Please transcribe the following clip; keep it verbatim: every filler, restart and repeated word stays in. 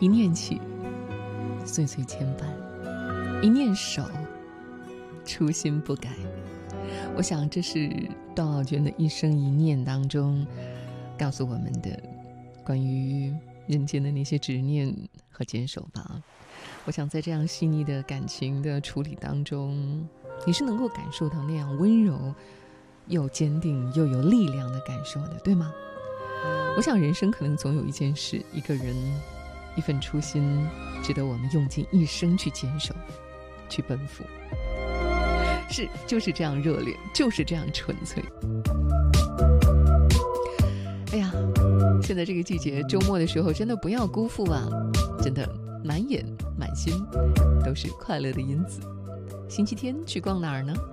一念起，岁岁牵绊；一念守，初心不改。我想这是段奥娟的一生一念当中告诉我们的关于人间的那些执念和坚守吧。我想在这样细腻的感情的处理当中，你是能够感受到那样温柔又坚定又有力量的感受的，对吗？我想人生可能总有一件事，一个人，一份初心，值得我们用尽一生去坚守，去奔赴。是，就是这样热烈，就是这样纯粹。哎呀，现在这个季节，周末的时候真的不要辜负啊，真的满眼满心都是快乐的因子。星期天去逛哪儿呢？